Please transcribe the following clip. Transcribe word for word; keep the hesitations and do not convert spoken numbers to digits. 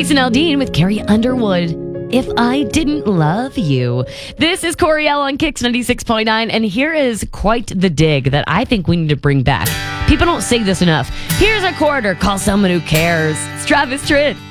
Jason Aldean with Carrie Underwood. If I Didn't Love You. This is Coriel on Kicks ninety-six point nine, and here is quite the dig that I think we need to bring back. People don't say this enough. Here's a quarter. Call someone who cares. It's Travis Tritt.